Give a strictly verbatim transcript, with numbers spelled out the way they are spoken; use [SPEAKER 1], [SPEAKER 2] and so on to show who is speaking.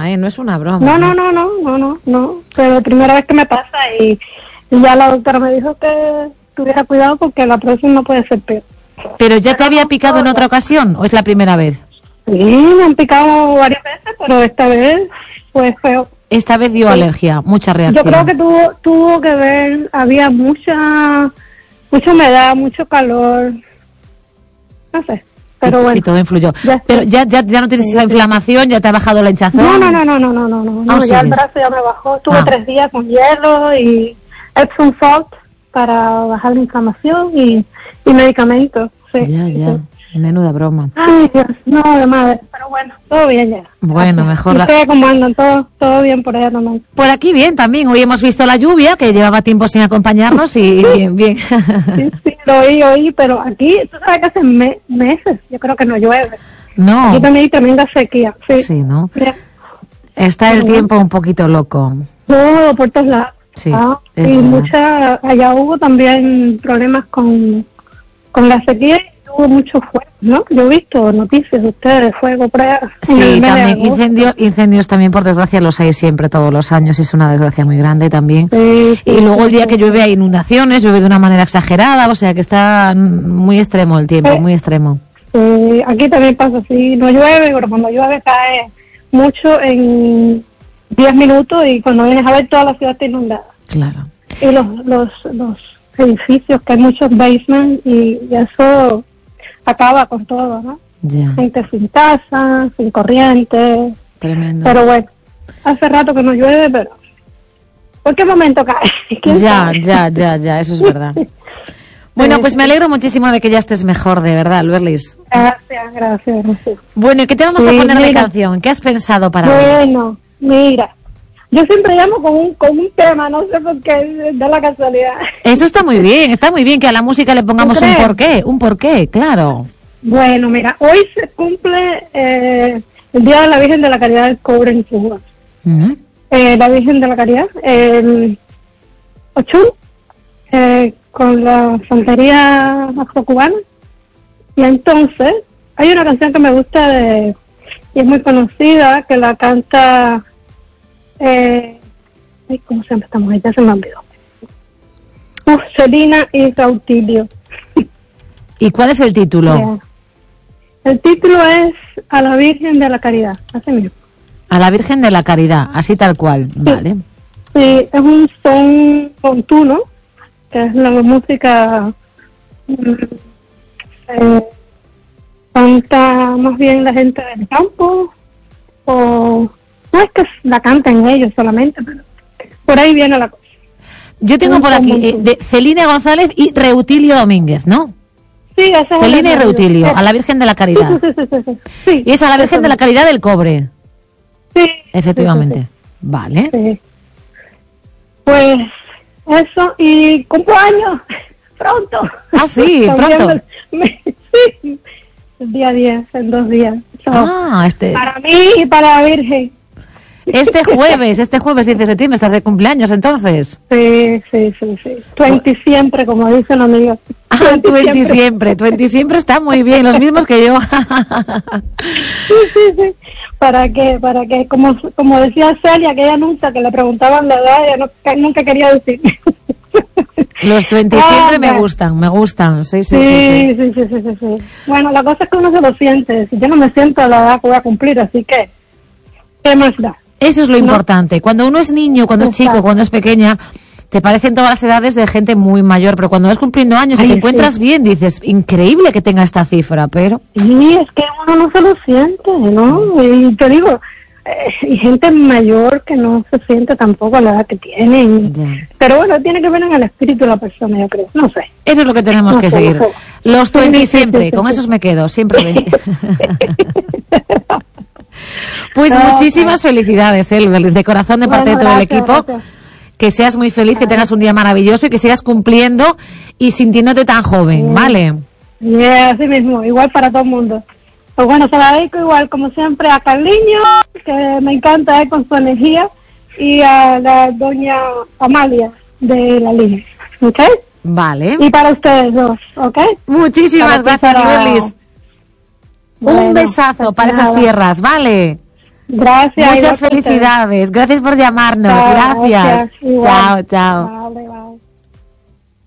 [SPEAKER 1] broma, ¿eh? No es una broma.
[SPEAKER 2] No, no, no, no, no, no, no. Pero es la primera vez que me pasa y, y ya la doctora me dijo que tuviera cuidado porque la próxima puede ser peor.
[SPEAKER 1] ¿Pero ya te había picado en otra ocasión o es la primera vez?
[SPEAKER 2] Sí, me han picado varias veces, pero esta vez fue feo.
[SPEAKER 1] Esta vez dio sí. alergia, mucha reacción.
[SPEAKER 2] Yo creo que tuvo tuvo que ver, había mucha mucha humedad, mucho calor, no sé, pero
[SPEAKER 1] y,
[SPEAKER 2] bueno.
[SPEAKER 1] Y todo influyó.
[SPEAKER 2] Ya
[SPEAKER 1] pero ya, ya ya no tienes esa inflamación, ya te ha bajado la hinchazón.
[SPEAKER 2] No, no, no, no, no, no, no, no, no ya el brazo ya me bajó. Estuve ah. tres días con hielo y Epsom salt para bajar la inflamación y, y medicamentos. Sí,
[SPEAKER 1] ya, ya.
[SPEAKER 2] Sí.
[SPEAKER 1] Menuda broma.
[SPEAKER 2] Ay, Dios, no, de madre, pero bueno, todo bien ya.
[SPEAKER 1] Bueno, mejor.
[SPEAKER 2] La... Ustedes cómo andan, todo, todo bien por allá también.
[SPEAKER 1] Por aquí bien también, hoy hemos visto la lluvia, que llevaba tiempo sin acompañarnos y bien, bien.
[SPEAKER 2] Sí, sí, lo oí, oí, pero aquí, tú sabes que hace me meses, yo creo que no llueve.
[SPEAKER 1] No.
[SPEAKER 2] Aquí también hay tremenda sequía, sí.
[SPEAKER 1] Sí, ¿no?
[SPEAKER 2] Bien.
[SPEAKER 1] Está el sí, tiempo un poquito loco.
[SPEAKER 2] Todo, por todos lados.
[SPEAKER 1] Sí,
[SPEAKER 2] ah, y
[SPEAKER 1] verdad.
[SPEAKER 2] mucha, allá hubo también problemas con, con la sequía. Hubo mucho fuego, ¿no? Yo he visto noticias de ustedes, fuego por allá.
[SPEAKER 1] Sí, también incendios, incendios también por desgracia los hay siempre todos los años, es una desgracia muy grande también.
[SPEAKER 2] Sí, sí,
[SPEAKER 1] y luego
[SPEAKER 2] sí,
[SPEAKER 1] el día
[SPEAKER 2] sí.
[SPEAKER 1] que llueve hay inundaciones, llueve de una manera exagerada, o sea que está muy extremo el tiempo,
[SPEAKER 2] sí.
[SPEAKER 1] muy extremo.
[SPEAKER 2] Sí, aquí también pasa así, no llueve, pero cuando llueve cae mucho en diez minutos y cuando vienes a ver toda la ciudad está inundada.
[SPEAKER 1] Claro.
[SPEAKER 2] Y los, los, los edificios, que hay muchos basements y eso acaba con todo, ¿no?
[SPEAKER 1] Ya.
[SPEAKER 2] Gente sin casa, sin corriente.
[SPEAKER 1] Tremendo.
[SPEAKER 2] Pero bueno, hace rato que no llueve, pero ¿por qué momento cae?
[SPEAKER 1] Ya,
[SPEAKER 2] sabe?
[SPEAKER 1] ya, ya, ya, eso es verdad. Bueno, pues me alegro muchísimo de que ya estés mejor, de verdad, Luerlis.
[SPEAKER 2] Gracias, gracias, gracias.
[SPEAKER 1] Bueno, ¿y qué te vamos
[SPEAKER 2] sí,
[SPEAKER 1] a poner
[SPEAKER 2] mira,
[SPEAKER 1] de canción? ¿Qué has pensado para
[SPEAKER 2] bueno,
[SPEAKER 1] hoy?
[SPEAKER 2] Bueno, mira, yo siempre llamo con un, con un tema, no sé por qué, da la casualidad.
[SPEAKER 1] Eso está muy bien, está muy bien que a la música le pongamos un porqué, un porqué, claro.
[SPEAKER 2] Bueno, mira, hoy se cumple eh, el Día de la Virgen de la Caridad del Cobre en Cuba.
[SPEAKER 1] Uh-huh.
[SPEAKER 2] Eh, la Virgen de la Caridad, el Ochun, eh, con la santería afrocubana. Y entonces, hay una canción que me gusta de, y es muy conocida, que la canta... Eh, ¿cómo se llama esta mujer? Ya se me olvidó. Uh, Celina y Cautilio.
[SPEAKER 1] ¿Y cuál es el título?
[SPEAKER 2] Yeah. El título es A la Virgen de la Caridad, así mismo.
[SPEAKER 1] A la Virgen de la Caridad, así tal cual, sí. Vale.
[SPEAKER 2] Sí, es un son montuno, que es la música eh, canta más bien la gente del campo, o no es que la canten ellos solamente, pero por ahí viene la cosa.
[SPEAKER 1] Yo tengo un por aquí eh, de Celina González y Reutilio Domínguez, ¿no?
[SPEAKER 2] Sí, esa es
[SPEAKER 1] Celina y Reutilio, a la Virgen de la Caridad.
[SPEAKER 2] Sí, sí, sí, sí, sí.
[SPEAKER 1] Y es a la Virgen de la Caridad del Cobre.
[SPEAKER 2] Sí.
[SPEAKER 1] Efectivamente.
[SPEAKER 2] Sí, sí, sí.
[SPEAKER 1] Vale.
[SPEAKER 2] Sí. Pues eso, y cumpleaños pronto.
[SPEAKER 1] Ah, sí, pronto.
[SPEAKER 2] Me, sí, el día diez, en dos días. So,
[SPEAKER 1] ah, este.
[SPEAKER 2] Para mí y para la Virgen.
[SPEAKER 1] Este jueves, este jueves diez de septiembre, estás de cumpleaños entonces.
[SPEAKER 2] Sí, sí, sí, sí. Twenty siempre, como dicen amigos.
[SPEAKER 1] Ah, twenty siempre, twenty siempre está muy bien, los mismos que yo.
[SPEAKER 2] Sí, sí, sí. ¿Para qué? Para que, como, como decía Celia, que ella nunca, que le preguntaban la edad, ella no, que nunca quería decir.
[SPEAKER 1] Los twenty
[SPEAKER 2] ah,
[SPEAKER 1] siempre me
[SPEAKER 2] bueno.
[SPEAKER 1] gustan, me gustan, sí, sí,
[SPEAKER 2] Sí
[SPEAKER 1] sí,
[SPEAKER 2] sí. Sí, sí, sí, sí, sí. Bueno, la cosa es que uno se lo siente. Si yo no me siento a la edad que voy a cumplir, así que, ¿qué más da?
[SPEAKER 1] Eso es lo
[SPEAKER 2] ¿No?
[SPEAKER 1] importante. Cuando uno es niño, cuando es
[SPEAKER 2] Exacto.
[SPEAKER 1] chico, cuando es pequeña, te parecen todas las edades de gente muy mayor, pero cuando vas cumpliendo años y
[SPEAKER 2] Ay,
[SPEAKER 1] te encuentras
[SPEAKER 2] sí.
[SPEAKER 1] bien, dices, increíble que tenga esta cifra, pero...
[SPEAKER 2] Sí, es que uno no se lo siente, ¿no? Y te digo, eh, y gente mayor que no se siente tampoco a la edad que tienen.
[SPEAKER 1] Ya.
[SPEAKER 2] Pero bueno, tiene que ver en el espíritu de la persona, yo creo. No sé.
[SPEAKER 1] Eso es lo que tenemos
[SPEAKER 2] No
[SPEAKER 1] que
[SPEAKER 2] sé,
[SPEAKER 1] seguir.
[SPEAKER 2] no sé.
[SPEAKER 1] Los
[SPEAKER 2] Sí,
[SPEAKER 1] twenty
[SPEAKER 2] sí, sí,
[SPEAKER 1] siempre,
[SPEAKER 2] sí,
[SPEAKER 1] con
[SPEAKER 2] sí.
[SPEAKER 1] esos me quedo, siempre veinte. Pues
[SPEAKER 2] No,
[SPEAKER 1] muchísimas
[SPEAKER 2] pues.
[SPEAKER 1] felicidades, Elvelis, de corazón de parte
[SPEAKER 2] Bueno,
[SPEAKER 1] de todo
[SPEAKER 2] gracias,
[SPEAKER 1] el equipo.
[SPEAKER 2] gracias.
[SPEAKER 1] Que seas muy feliz, que tengas un día maravilloso y que sigas cumpliendo y sintiéndote tan joven,
[SPEAKER 2] Sí.
[SPEAKER 1] ¿vale?
[SPEAKER 2] Y así mismo, igual para todo el mundo. Pues bueno, se la dedico igual, como siempre, a Carliño, que me encanta él con su energía, y a la doña Amalia de la línea. ¿Ok?
[SPEAKER 1] Vale.
[SPEAKER 2] Y para ustedes dos, ¿ok?
[SPEAKER 1] Muchísimas
[SPEAKER 2] Para
[SPEAKER 1] gracias,
[SPEAKER 2] para-
[SPEAKER 1] Elvelis.
[SPEAKER 2] Bueno,
[SPEAKER 1] Un besazo
[SPEAKER 2] pues
[SPEAKER 1] para esas
[SPEAKER 2] nada.
[SPEAKER 1] tierras, ¿vale?
[SPEAKER 2] Gracias.
[SPEAKER 1] Muchas felicidades. Gracias por llamarnos.
[SPEAKER 2] Chao,
[SPEAKER 1] Gracias.
[SPEAKER 2] gracias.
[SPEAKER 1] Chao, chao.
[SPEAKER 2] Vale.